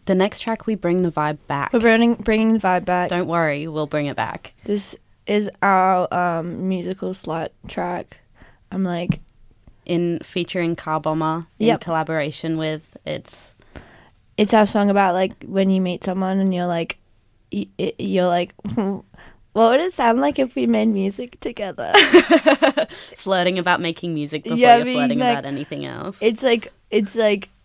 The next track, we bring the vibe back. We're bringing the vibe back. Don't worry, we'll bring it back. This is our musical slut track. I'm like... Featuring Car Bomber in Yep. collaboration with It's our song about, like, when you meet someone and you're like... You're like... What would it sound like if we made music together? flirting about making music before Yeah, you're being flirting like- about anything else. It's like